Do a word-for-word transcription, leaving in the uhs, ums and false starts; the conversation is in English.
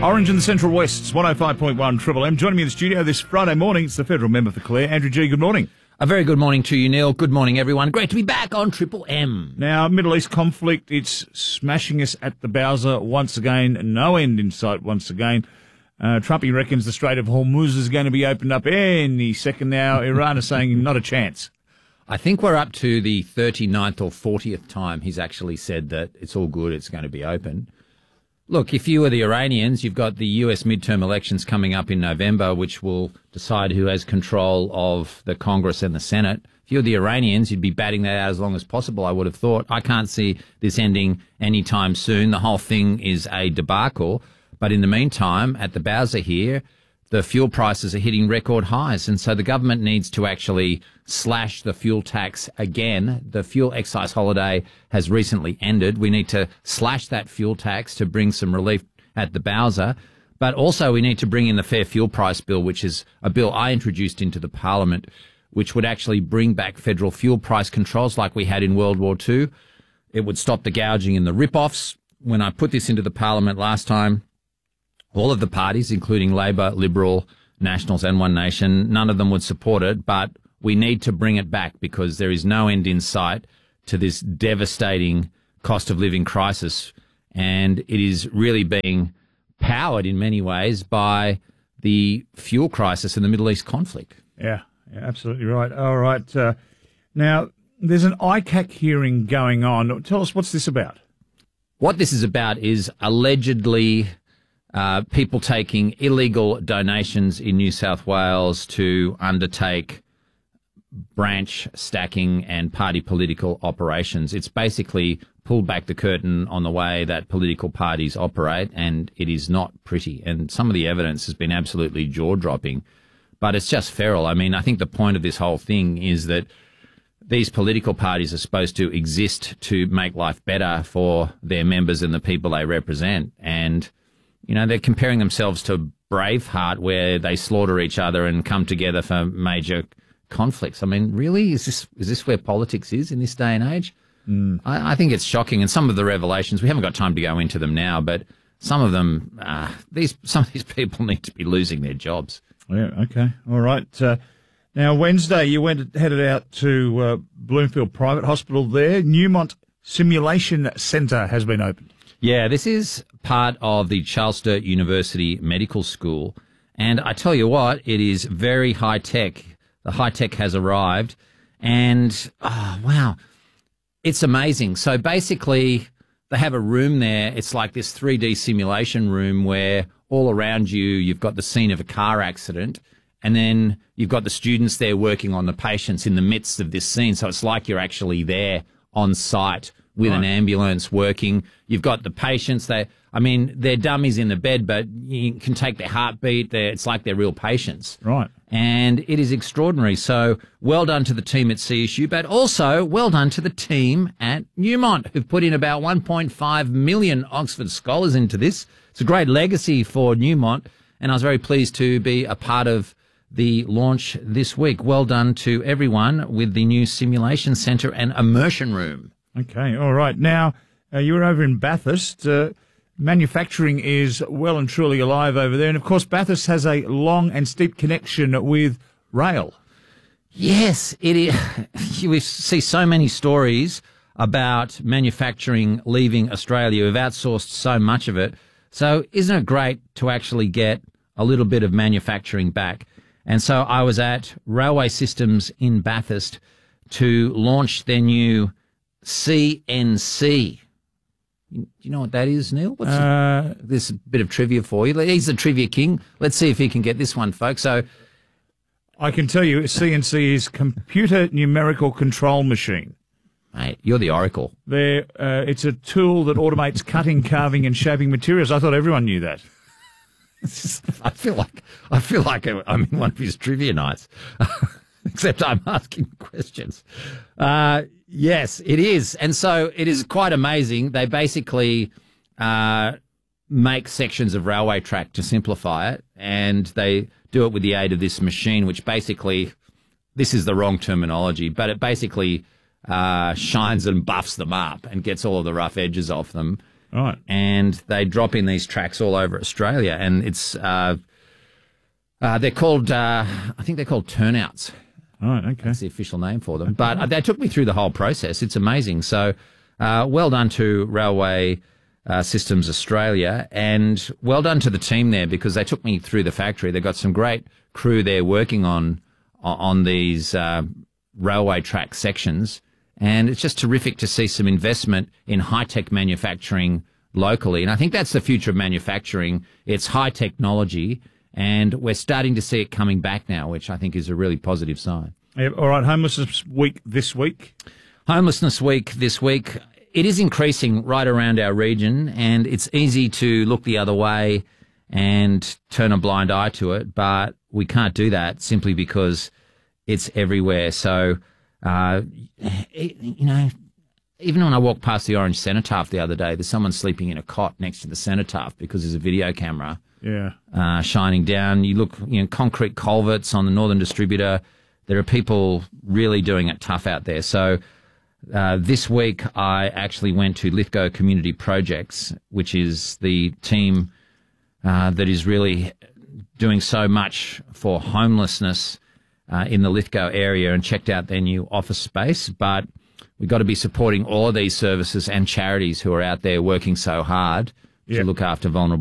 Orange in the Central West, it's one oh five point one Triple M. Joining me in the studio this Friday morning, it's the federal member for Clare, Andrew Gee. Good morning. A very good morning to you, Neil. Good morning, everyone. Great to be back on Triple M. Now, Middle East conflict, it's smashing us at the Bowser once again. No end in sight once again. Uh, Trumpy reckons the Strait of Hormuz is going to be opened up any second now. Iran is saying not a chance. I think we're up to the thirty-ninth or fortieth time he's actually said that it's all good, it's going to be open. Look, if you were the Iranians, you've got the U S midterm elections coming up in November, which will decide who has control of the Congress and the Senate. If you're the Iranians, you'd be batting that out as long as possible, I would have thought. I can't see this ending anytime soon. The whole thing is a debacle. But in the meantime, at the Bowser here, the fuel prices are hitting record highs. And so the government needs to actually slash the fuel tax again. The fuel excise holiday has recently ended. We need to slash that fuel tax to bring some relief at the Bowser. But also we need to bring in the Fair Fuel Price Bill, which is a bill I introduced into the Parliament, which would actually bring back federal fuel price controls like we had in World War Two. It would stop the gouging and the rip-offs. When I put this into the Parliament last time, all of the parties, including Labor, Liberal, Nationals and One Nation, none of them would support it, but we need to bring it back because there is no end in sight to this devastating cost of living crisis, and it is really being powered in many ways by the fuel crisis and the Middle East conflict. Yeah, yeah, absolutely right. All right. Uh, now, there's an I C A C hearing going on. Tell us, what's this about? What this is about is allegedly Uh, people taking illegal donations in New South Wales to undertake branch stacking and party political operations. It's basically pulled back the curtain on the way that political parties operate, and it is not pretty. And some of the evidence has been absolutely jaw-dropping, but it's just feral. I mean, I think the point of this whole thing is that these political parties are supposed to exist to make life better for their members and the people they represent. And you know, they're comparing themselves to Braveheart, where they slaughter each other and come together for major conflicts. I mean, really? Is this is this where politics is in this day and age? Mm. I, I think it's shocking. And some of the revelations, we haven't got time to go into them now, but some of them, uh, these some of these people need to be losing their jobs. Yeah, okay. All right. Uh, now, Wednesday, you went headed out to uh, Bloomfield Private Hospital there. Newmont Simulation Centre has been opened. Yeah, this is part of the Charles Sturt University Medical School. And I tell you what, it is very high tech. The high tech has arrived. And, oh, wow, it's amazing. So basically, they have a room there. It's like this three D simulation room where all around you, you've got the scene of a car accident. And then you've got the students there working on the patients in the midst of this scene. So it's like you're actually there on site with right. an ambulance working. You've got the patients. They, I mean, they're dummies in the bed, but you can take their heartbeat. They're, it's like they're real patients. Right. And it is extraordinary. So well done to the team at C S U, but also well done to the team at Newmont, who've put in about one point five million Oxford scholars into this. It's a great legacy for Newmont, and I was very pleased to be a part of the launch this week. Well done to everyone with the new simulation centre and immersion room. Okay, all right. Now, uh, you were over in Bathurst. Uh, manufacturing is well and truly alive over there. And, of course, Bathurst has a long and steep connection with rail. Yes, it is. We see so many stories about manufacturing leaving Australia. We've outsourced so much of it. So isn't it great to actually get a little bit of manufacturing back? And so I was at Railway Systems in Bathurst to launch their new C N C. Do you know what that is, Neil? What's uh, the, this bit of trivia for you? He's the trivia king. Let's see if he can get this one, folks. So, I can tell you, C N C is Computer Numerical Control Machine. Mate, you're the oracle. There, uh, it's a tool that automates cutting, carving, and shaping materials. I thought everyone knew that. I feel like I feel like I'm in one of his trivia nights, except I'm asking questions. Uh, yes, it is, and so it is quite amazing. They basically uh, make sections of railway track to simplify it, and they do it with the aid of this machine, which basically, this is the wrong terminology, but it basically uh, shines and buffs them up and gets all of the rough edges off them. Right. And they drop in these tracks all over Australia, and it's uh, uh, they're called uh, I think they're called turnouts. Right. Okay. That's the official name for them. But uh, they took me through the whole process. It's amazing. So, uh, well done to Railway uh, Systems Australia, and well done to the team there, because they took me through the factory. They've got some great crew there working on on these uh, railway track sections. And it's just terrific to see some investment in high-tech manufacturing locally. And I think that's the future of manufacturing. It's high technology, and we're starting to see it coming back now, which I think is a really positive sign. Yeah, all right, Homelessness Week this week. Homelessness Week this week. It is increasing right around our region, and it's easy to look the other way and turn a blind eye to it, but we can't do that simply because it's everywhere. So... Uh, you know, even when I walked past the Orange Cenotaph the other day, there's someone sleeping in a cot next to the cenotaph because there's a video camera yeah. uh, shining down. You look, you know, concrete culverts on the Northern Distributor. There are people really doing it tough out there. So uh, this week I actually went to Lithgow Community Projects, which is the team uh, that is really doing so much for homelessness Uh, in the Lithgow area, and checked out their new office space. But we've got to be supporting all of these services and charities who are out there working so hard yep. to look after vulnerable